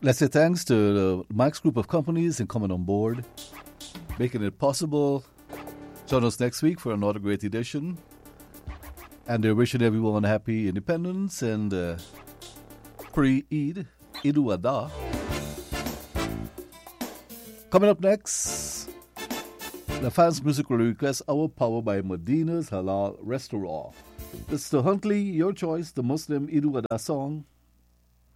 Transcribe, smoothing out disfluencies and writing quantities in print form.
Let's say thanks to the Mike's group of companies in coming on board, making it possible. Join us next week for another great edition. And they're wishing everyone happy independence and pre-Eid, Idu Adha. Coming up next, the fans' musical request, Our Power by Medina's Halal Restaurant. Mr. Huntley, your choice, the Muslim Idu Adha song.